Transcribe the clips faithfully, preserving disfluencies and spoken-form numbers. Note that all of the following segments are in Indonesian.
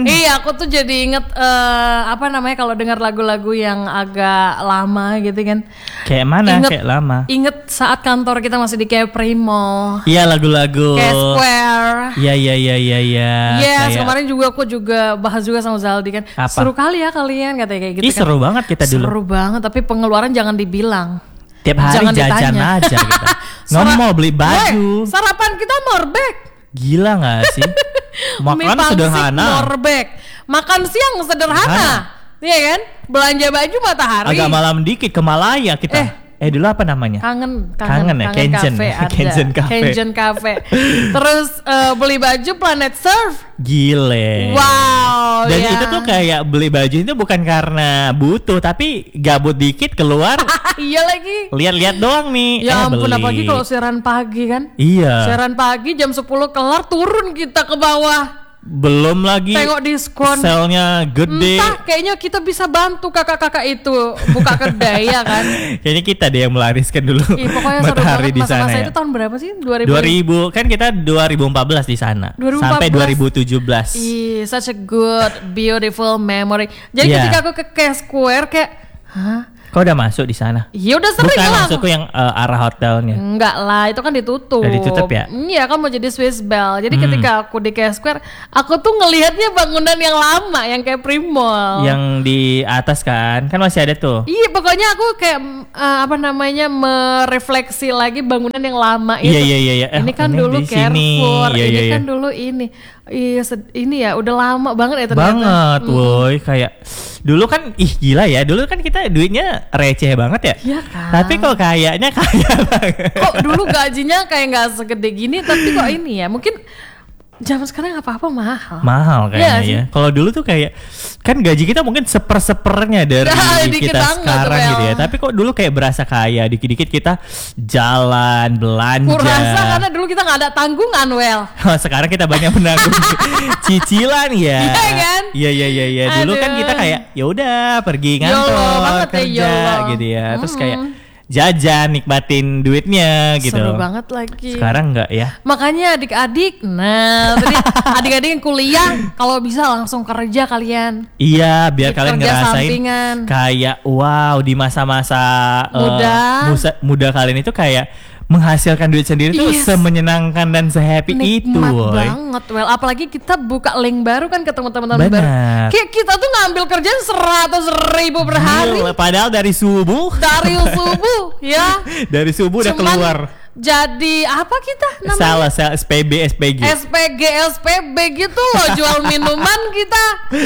Iya, aku tuh jadi inget uh, apa namanya kalau dengar lagu-lagu yang agak lama gitu kan. Kayak mana? Inget, kayak lama. Inget saat kantor kita masih di Capri Mall. Iya, lagu-lagu. Kayak Square. Iya iya iya iya iya. Yes, kayak... kemarin juga aku juga bahas juga sama Zaldi kan. Apa? Seru kali ya kalian katanya kayak gitu. Ih, kan. seru banget kita dulu. Seru banget, tapi pengeluaran jangan dibilang. Tiap hari Jangan jajan ditanya. aja kita. Nggak mau beli baju. Wey, sarapan kita morbek. Gila gak sih? Makan sederhana. Morbek. Makan siang sederhana. Iya kan? Belanja baju Matahari. Agak malam dikit ke Malaya kita. Eh, eh dulu apa namanya? Kangen, Kangen kangen, ya? kangen Kenjen. Cafe ada. Kenjen Cafe. Kenjen Cafe. Terus uh, beli baju Planet Surf. Gile. Wow. Dan ya. itu tuh kayak beli baju itu bukan karena butuh, tapi gabut dikit keluar. Iya lagi. Lihat-lihat doang nih. Ya eh, ampun, beli. apalagi kalau siaran pagi kan. Iya. Siaran pagi jam sepuluh kelar, turun kita ke bawah. Belum lagi tengok diskon selnya gede. Entah, kayaknya kita bisa bantu kakak-kakak itu buka kedai ya kan. Kayaknya kita deh yang melariskan dulu. Ih, pokoknya seru Matahari banget. di sana. Masa-masa ya. itu tahun berapa sih? dua ribu dua ribu kan kita dua ribu empat belas di sana. dua ribu empat belas Sampai dua ribu tujuh belas. Ih, such a good beautiful memory. Jadi yeah. ketika aku ke K Square kayak, hah? Kau udah masuk di sana? Iya udah sering Bukan, lah. Bukan maksudku yang uh, arah hotelnya. Enggak lah, itu kan ditutup. Udah ditutup ya? Iya, kan mau jadi Swiss Bell. Jadi hmm. ketika aku di K Square, aku tuh ngelihatnya bangunan yang lama, yang kayak Primol. Yang di atas kan, kan masih ada tuh. Iya, pokoknya aku kayak uh, apa namanya merefleksi lagi bangunan yang lama itu. Iya iya iya. Eh, ini kan ini dulu Carrefour, iya, ini iya, kan iya. dulu ini. Iya, ini ya udah lama banget ya ternyata. Banget, hmm. woi, kayak dulu kan ih gila ya, dulu kan kita duitnya receh banget ya. Iya kan. Tapi kok kayaknya kaya banget. Kok dulu gajinya kayak nggak segede gini, tapi kok ini ya mungkin zaman sekarang apa-apa mahal. Mahal kayaknya ya. ya. Kalau dulu tuh kayak kan gaji kita mungkin seper-sepernya dari Nah, kita banget, sekarang well. gitu ya. Tapi kok dulu kayak berasa kaya, dikit-dikit kita jalan, belanja. Kurasa karena dulu kita nggak ada tanggungan, well. Sekarang kita banyak menanggung cicilan ya. Iya kan? Iya iya iya iya. Dulu kan kita kayak ya udah pergi Yolo ngantor, banget ya, kerja yolo. gitu ya. Terus Mm-mm. kayak jajan, nikmatin duitnya gitu. Seru banget lagi. Sekarang enggak ya. Makanya adik-adik, nah tadi adik-adik yang kuliah kalau bisa langsung kerja kalian. Iya, biar Kerja kalian ngerasain sampingan. kayak wow di masa-masa Muda. uh, musa, muda kalian itu kayak menghasilkan duit sendiri tuh Yes. semenyenangkan dan sehappy itu, Nikmat woy. banget, well. Apalagi kita buka link baru kan ketemu teman-teman Benar. baru. Kayak kita tuh ngambil kerjaan seratus ribu per hari Gila, padahal dari subuh dari subuh, ya. dari subuh udah Cuman keluar. jadi apa kita namanya? Salah, salah S P B S P G. S P G S P B gitu loh, jual minuman kita.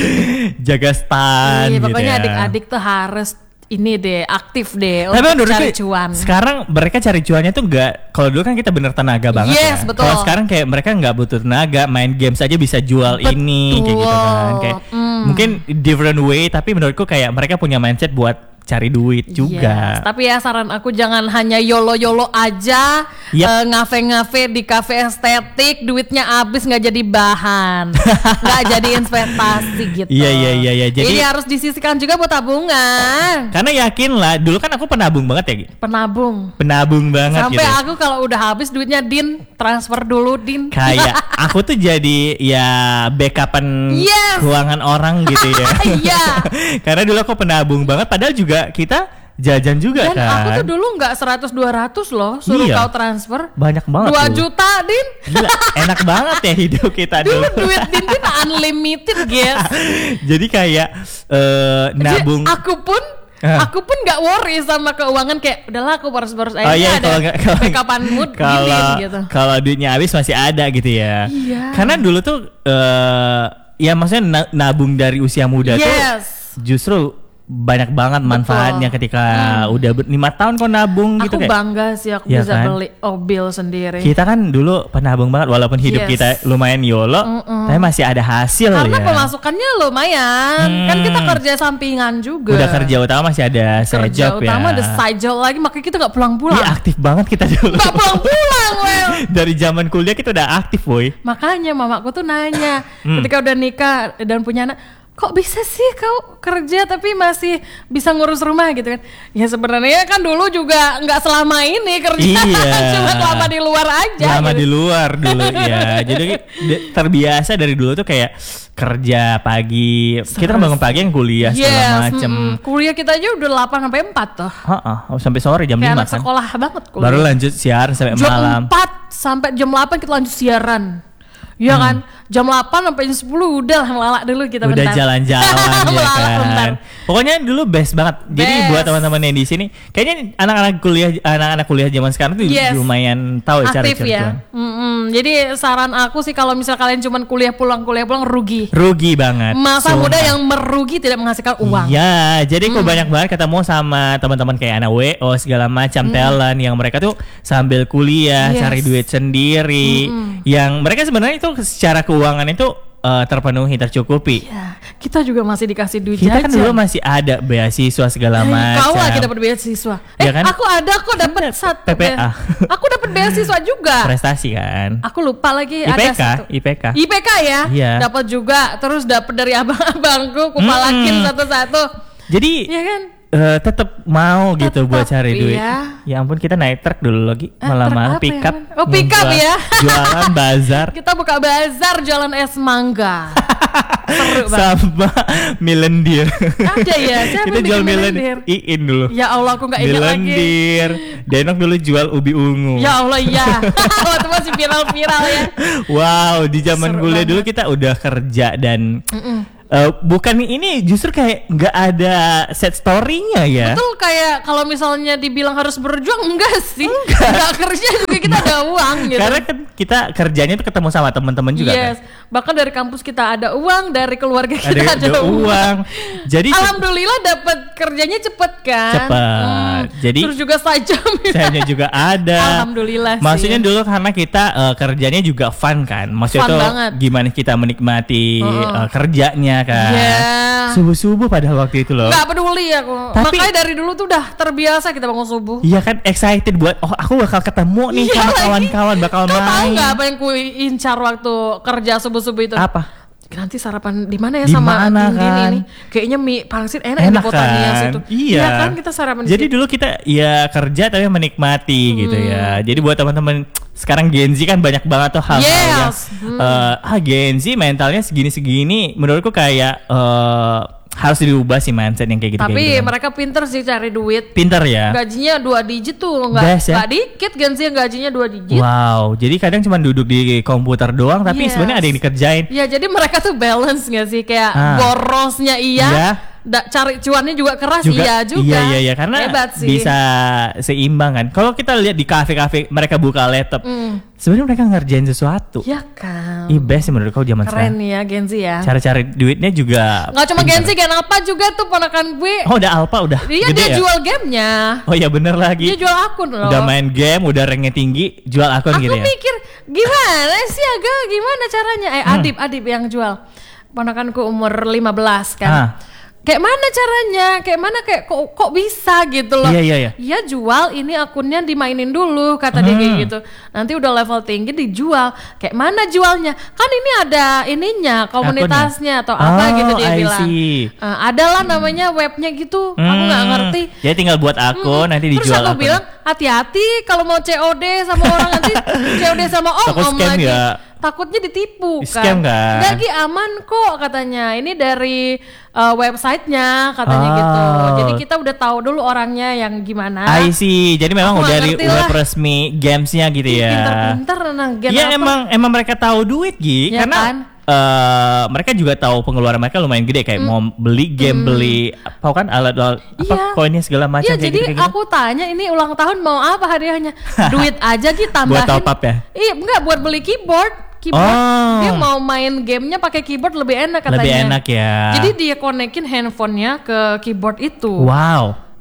Jaga stan Iya, gitu pokoknya ya. adik-adik tuh harus ini deh, aktif deh Tapi untuk menurutku cari cuan. sekarang mereka cari cuannya tuh enggak. Kalau dulu kan kita bener tenaga banget Yes, ya. betul. Kalau sekarang kayak mereka nggak butuh tenaga, main games aja bisa jual Betul. ini kayak gitu kan. Kayak Mm. mungkin different way, tapi menurutku kayak mereka punya mindset buat cari duit juga. Yes, tapi ya saran aku jangan hanya yolo-yolo aja, Yep. eh, ngafe-ngafe di kafe estetik, duitnya habis nggak jadi bahan, nggak jadi investasi gitu. Iya, iya, iya, iya. Jadi- Ini harus disisihkan juga buat tabungan, Karena yakin lah, dulu kan aku penabung banget ya, Gi. penabung. Penabung banget Sampai gitu. aku kalau udah habis duitnya Din, transfer dulu Din. Kayak aku tuh jadi ya backupan Yes. keuangan orang gitu ya. Iya. Karena dulu aku penabung banget, padahal juga kita jajan juga Dan kan. aku tuh dulu nggak seratus dua ratus loh, suruh Iya. kau transfer. Banyak banget dua tuh. juta Din. Gila, enak banget ya hidup kita Dulu dulu. duit Din Din unlimited guys. Jadi kayak eh, nabung. Jadi aku pun Ah. aku pun nggak worry sama keuangan, kayak udahlah aku boros-boros aja Oh iya, ada kalau nggak- kalau- backupan mood kalau gini gitu. kalau duitnya habis masih ada gitu ya. Iya. Karena dulu tuh eh ya maksudnya na- nabung dari usia muda tuh Yes. justru banyak banget manfaatnya ketika udah ber- lima tahun kau nabung gitu Aku kayak. bangga sih aku Iya bisa kan? beli mobil sendiri. Kita kan dulu penabung banget walaupun hidup Yes. kita lumayan yolo, Mm-mm. tapi masih ada hasil Karena ya. pemasukannya lumayan. Kan Hmm. kita kerja sampingan juga. Udah kerja utama masih ada side Kerja job utama ya. ada side job lagi, makanya kita nggak pulang-pulang. Iya, aktif banget kita dulu. Nggak pulang-pulang, well. Dari zaman kuliah kita udah aktif, boy. Makanya mamaku tuh nanya Hmm. ketika udah nikah dan punya anak, kok bisa sih kau kerja tapi masih bisa ngurus rumah gitu kan? Ya sebenarnya kan dulu juga nggak selama ini kerja, Iya. cuma lama di luar aja. Lama gitu. di luar dulu ya. Jadi de- terbiasa dari dulu tuh kayak kerja pagi. Kita kan bangun pagi yang kuliah segala Yes, macem. mm-mm. Kuliah kita aja udah delapan sampai empat tuh. Heeh, sampai sore jam Kayak lima anak kan. sekolah banget kuliah. Baru lanjut siaran sampai jam malam. empat sampai jam delapan kita lanjut siaran. Iya kan? Jam delapan sampai jam sepuluh udah lah melala dulu kita Udah bentar. jalan-jalan ya Melala kan. bentar. Pokoknya dulu best banget. Jadi Best. buat teman-teman yang di sini, kayaknya anak-anak kuliah anak-anak kuliah zaman sekarang tuh Yes. lumayan tahu ya cara Aktif ya. Mm-mm. Jadi saran aku sih kalau misal kalian cuma kuliah pulang kuliah pulang rugi. Rugi banget. Masa Sumpah. muda yang merugi tidak menghasilkan uang. Iya, jadi kok Hmm. banyak banget ketemu sama teman-teman kayak anak W O segala macam talent yang mereka tuh sambil kuliah Yes. cari duit sendiri, yang mereka sebenarnya itu secara keuangan itu eh, terpenuhi, tercukupi. Ya, kita juga masih dikasih duit Kita kan jajan. dulu masih ada beasiswa segala Eh, macam. Kau lah kita dapat beasiswa. Eh, Ya kan? aku ada kok dapat satu. P P A. ya. Aku dapat beasiswa juga. Prestasi kan. Aku lupa lagi I P K, ada satu. I P K. I P K ya? Iya. Dapat juga, terus dapat dari abang-abangku, kupalakin Hmm. satu-satu. Jadi Iya kan? eh, tetap mau gitu Tetep, buat cari duit. iya. Ya ampun, kita naik truk dulu lagi Eh, malam-malam truk apa pick ya, up. Man? Oh, pick up Jual- ya. Jualan bazar. Kita buka bazar jualan es mangga. Seru banget. Sama milendir. Ada ya? Siapa Kita yang jual bikin milendir. milendir? Iin dulu. Ya Allah, aku nggak ingat lagi. Milendir. Denok dulu jual ubi ungu. Ya Allah, iya. Waktu masih viral-viral ya. Wow, di zaman Seru kuliah banget. dulu kita udah kerja dan eh, bukan ini justru kayak nggak ada set story-nya ya. Betul, kayak kalau misalnya dibilang harus berjuang, enggak sih. Enggak kerja juga kita ada uang gitu. Karena kan kita kerjanya tuh ketemu sama teman-teman juga Yes, kan. bahkan dari kampus kita ada uang, dari keluarga kita Ada, ada, ada uang. Jadi se- Alhamdulillah dapat kerjanya cepet kan. Cepet. Jadi- terus juga sajam. saya juga ada. Alhamdulillah sih. Maksudnya dulu karena kita eh, kerjanya juga fun kan. Maksudnya Fun tuh banget. gimana kita menikmati eh, kerjanya kan. Iya. Subuh-subuh padahal waktu itu loh. Nggak peduli aku. Tapi- Makanya dari dulu tuh udah terbiasa kita bangun subuh. Iya kan, excited buat oh aku bakal ketemu nih Iya sama lagi. kawan-kawan bakal Kau tahu main. nggak apa yang ku incar waktu kerja subuh-subuh itu? Apa? Nanti sarapan di mana ya Di sama mana Dindin kan? ini? Kayaknya mie pangsit enak, Enak di Botanias kan? itu. Iya. kan kita sarapan di Jadi situ. dulu kita ya kerja tapi menikmati gitu Hmm. ya. Jadi buat teman-teman sekarang Gen Z kan banyak banget tuh hal-hal yang Yes. Hmm. eh, ah Gen Z mentalnya segini-segini. Menurutku kayak eh, harus diubah sih mindset yang kayak gitu. Tapi gitu. mereka pinter sih cari duit. Pinter ya. Gajinya dua digit tuh, nggak Best ya? nggak dikit Gen Z yang gajinya dua digit. Wow, jadi kadang cuma duduk di komputer doang tapi Yes. sebenarnya ada yang dikerjain. Ya jadi mereka tuh balance nggak sih, kayak Ah. borosnya iya, Iya. da- cari cuannya juga keras iya juga. Iya iya iya karena hebat sih. bisa seimbang kan. Kalau kita lihat di kafe-kafe mereka buka laptop, Hmm. sebenarnya mereka ngerjain sesuatu. Ya kan. Ih best sih menurut kau zaman Keren sekarang. nih ya Gen Z ya. Cara cari duitnya juga. Nggak cuma pintar. Gen Z, Gen apa juga tuh ponakan gue. Oh udah alpha udah. Dia gede dia ya? jual gamenya. Oh iya bener lagi. Dia jual akun loh. Udah main game, udah ranknya tinggi, jual akun Aku gitu ya. mikir gimana sih Aga, gimana caranya? Eh Hmm. Adip, Adip yang jual. Ponakanku umur lima belas kan. Ah. Kayak mana caranya? Kayak mana kayak kok kok bisa gitu loh. Iya, iya, iya. Iya jual ini akunnya dimainin dulu kata dia kayak Hmm. gitu. Nanti udah level tinggi dijual. Kayak mana jualnya? Kan ini ada ininya, komunitasnya atau apa Oh, gitu dia I bilang. see. Eh, adalah namanya webnya gitu. Aku nggak Hmm. ngerti. Jadi tinggal buat akun nanti Terus dijual aku akun. bilang hati-hati kalau mau C O D sama orang nanti C O D sama om Takut om scam lagi. nggak? Takutnya ditipu kan. Scam nggak? Nggak, Gi, aman kok katanya. Ini dari uh, websitenya katanya Oh. gitu. Jadi kita udah tahu dulu orangnya yang gimana. I see. Jadi memang Aku udah nggak dari ngerti web lah. resmi gamesnya gitu Ih, ya. Pinter-pinter nah gen Iya apa. emang emang mereka tahu duit Gi Ya karena kan? eh, mereka juga tahu pengeluaran mereka lumayan gede kayak mau beli game beli apa kan alat-alat apa Iya. koinnya segala macam Iya kayak jadi gitu, kayak gitu. aku tanya ini ulang tahun mau apa hadiahnya? Duit aja gitu Buat tambahin. top up ya? Iya enggak buat beli keyboard. Keyboard. Oh. Dia mau main gamenya pakai keyboard lebih enak katanya. Lebih enak ya. Jadi dia konekin handphonenya ke keyboard itu. Wow.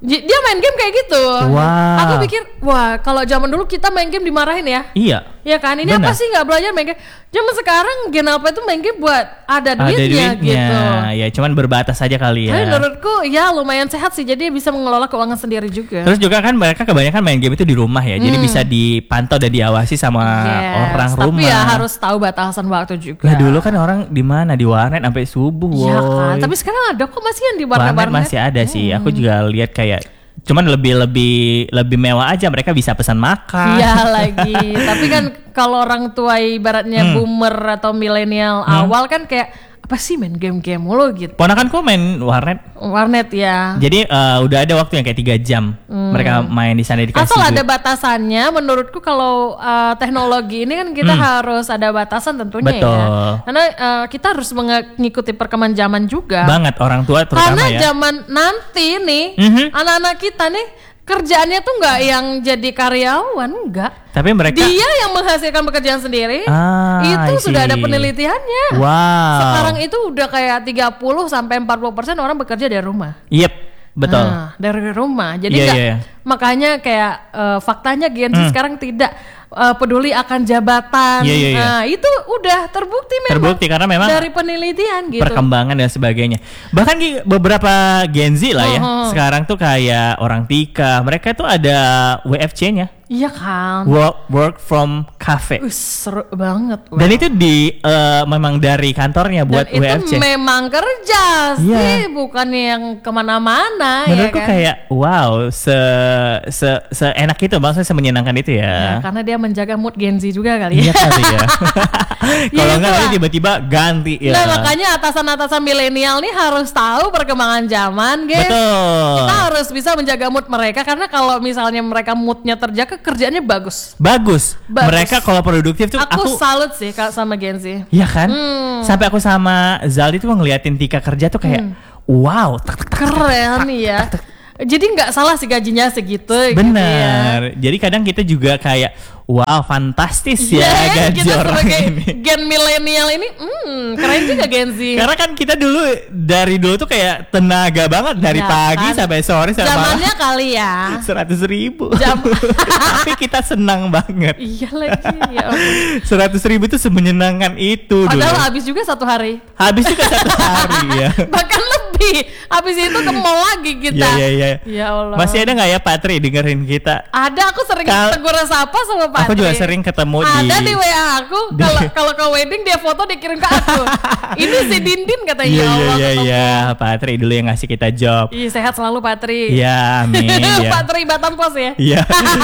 J- dia main game kayak gitu. Wah. Aku pikir, wah kalau zaman dulu kita main game dimarahin ya. Iya. Ya kan, ini Benar. apa sih nggak belajar main game? Zaman sekarang Gen apa itu main game buat ada duitnya, Ada duitnya gitu. ya, cuman berbatas aja kali ya. Tapi menurutku ya lumayan sehat sih, jadi bisa mengelola keuangan sendiri juga. Terus juga kan mereka kebanyakan main game itu di rumah ya, jadi bisa dipantau dan diawasi sama Yes, orang tapi rumah. ya harus tahu batasan waktu juga. Lah dulu kan orang di mana di warnet sampai subuh, Iya kan, woy. tapi sekarang ada kok masih yang di warnet warnet-warnet. masih ada sih. Aku juga lihat kayak cuman lebih lebih lebih mewah aja, mereka bisa pesan makan. Iya lagi, tapi kan kalau orang tua ibaratnya Hmm. boomer atau milenial awal kan kayak apa sih main game-game mulu gitu. Ponakanku main warnet. Warnet ya. Jadi eh, udah ada waktu yang kayak tiga jam mereka main di sana dikasih Asal ada duit. batasannya, menurutku kalau uh, teknologi ini kan kita harus ada batasan tentunya Betul. ya. Karena uh, kita harus mengikuti perkembangan zaman juga. Banget orang tua terutama Karena ya. zaman nanti nih, Mhm. anak-anak kita nih kerjaannya tuh nggak yang jadi karyawan, enggak. Tapi mereka Dia yang menghasilkan pekerjaan sendiri. Ah, itu I sudah ada see. penelitiannya. Wow. Sekarang itu udah kayak tiga puluh sampai empat puluh persen orang bekerja dari rumah. Yep, betul. Nah, dari rumah. Jadi Iya, nggak iya. makanya kayak eh, faktanya Gen Z sekarang tidak eh, peduli akan jabatan. Iya, iya, iya. Nah, itu udah terbukti memang. Terbukti karena memang dari penelitian gitu. perkembangan dan sebagainya. Bahkan Ki, beberapa Gen Z lah ya, Oh, oh. sekarang tuh kayak orang Tika, mereka tuh ada W F C-nya, Iya kan. work work from cafe. Wih, seru banget. Dan itu di eh, memang dari kantornya buat Dan W F C. itu memang kerja Iya. sih, bukan yang kemana-mana. Menurutku ya kan? kayak wow, se se seenak itu, maksudnya semenyenangkan itu Ya, ya. karena dia menjaga mood Gen Z juga kali Iya ya. kali ya. Kalau Ya, enggak itulah. nanti tiba-tiba ganti ya. Nah makanya atasan-atasan milenial nih harus tahu perkembangan zaman, guys. Betul. Kita harus bisa menjaga mood mereka karena kalau misalnya mereka moodnya terjaga, kerjaannya bagus. Bagus. Bagus. Mereka kalau produktif tuh Aku, aku, salut sih Kak sama Gen Z. iya kan? Hmm. Sampai aku sama Zaldi tuh ngeliatin Tika kerja tuh kayak wow, tak, tak, tak, Keren ya. Jadi nggak salah sih gajinya segitu. Gitu ya. benar. Jadi kadang kita juga kayak wow, fantastis ya Ya, gaji kita orang sebagai ini. Gen milenial ini, hmm, keren juga Gen Z. Karena kan kita dulu dari dulu tuh kayak tenaga banget dari Ya pagi kan? sampai sore sampai Zamannya malam kali ya. seratus ribu. Jam- Tapi kita senang banget. Iya lagi. Ya ampun. Seratus ribu tuh semenyenangkan itu Padahal dulu. habis juga satu hari. Habis juga satu hari ya. Bahkan lebih. Habis itu ke mall lagi kita. Iya iya iya. Ya Allah. Masih ada nggak ya Patri dengerin kita? Ada, aku sering Kal- tegur sapa sama Patri. Aku juga sering ketemu di Ada di W A aku. Kalau kalau ke wedding dia foto dikirim ke aku. Ini si Dindin katanya. Iya Ya iya Allah, iya ketemu. iya, Patri dulu yang ngasih kita job. Ih, sehat selalu Patri. Iya, amin ya. Patri Batam Pos ya. Iya.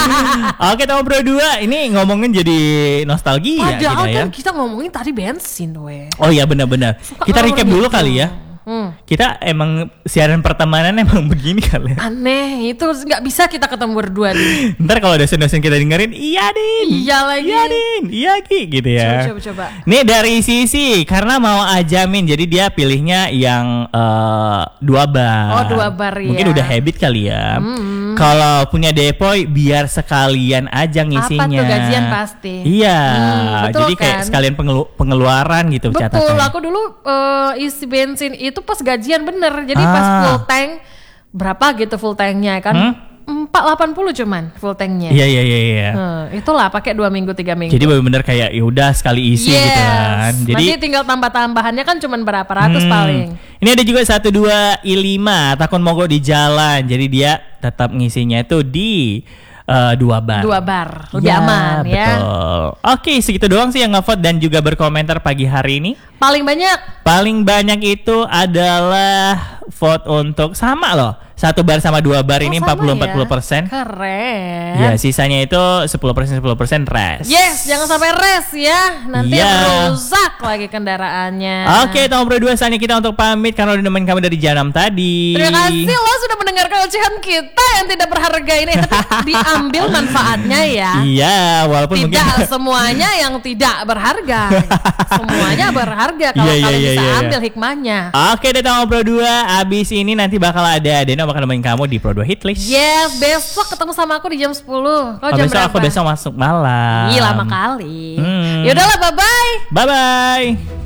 Oke, tahun berdua ini ngomongin jadi nostalgia Padahal kita ya. kan kita ngomongin tadi bensin we. Oh iya benar-benar. Kita recap dulu kali ya. Hmm. Kita emang siaran pertemanan emang begini kali ya. Aneh, itu nggak bisa kita ketemu berdua nih. Ntar kalau dosen-dosen kita dengerin, iya Din. Iya lagi. Iya Din, iya Ki gitu ya. Coba, coba, coba. Nih dari Sisi, karena mau ajamin, jadi dia pilihnya yang eh, dua bar. Oh, dua bar, Mungkin ya. udah habit kali ya. Kalau punya depoy, biar sekalian aja ngisinya. Apa tuh, gajian pasti. Iya, Hmm, betul jadi kayak kan? sekalian pengelu- pengeluaran gitu Betul, catatannya. aku dulu eh, isi bensin itu pas gajian bener. Jadi pas Ah. full tank berapa gitu full tanknya kan? Hmm? empat ratus delapan puluh cuman full tanknya. Iya iya iya iya. Hmm, itulah pakai dua minggu tiga minggu. Jadi bener-bener kayak ya udah sekali isi yes. gitu kan. Jadi Nanti tinggal tambah-tambahannya kan cuman berapa ratus Hmm. paling. Ini ada juga satu dua i lima takun mogok di jalan. Jadi dia tetap ngisinya itu di eh, dua bar. Dua bar lebih Ya, aman ya. Betul. Oke, segitu doang sih yang ngevote dan juga berkomentar pagi hari ini. Paling banyak Paling banyak itu adalah vote untuk sama loh. Satu bar sama dua bar ini Oh, sama empat puluh ya? empat puluh persen. Keren. Ya, sisanya itu sepuluh persen sepuluh persen rest. Yes, jangan sampai res ya. Nanti Iya. rusak lagi kendaraannya. Oke, tahun berdua saatnya kita untuk pamit karena udah nemenin kamu dari jam enam tadi. Terima kasih lo sudah mendengarkan ocehan kita yang tidak berharga ini. Tapi diambil manfaatnya ya. Iya, walaupun Tidak mungkin semuanya yang tidak berharga. Semuanya berharga kalau Iya, iya, kalian iya, bisa iya, iya. ambil hikmahnya. Oke deh tahun Pro dua. Abis ini nanti bakal ada Deno bakal nemenin kamu di Pro dua Hitlist. Yes, besok ketemu sama aku di jam sepuluh. Kau Oh, jam besok berapa? aku besok masuk malam. Ih, lama kali. Hmm. Yaudahlah, bye-bye. Bye bye.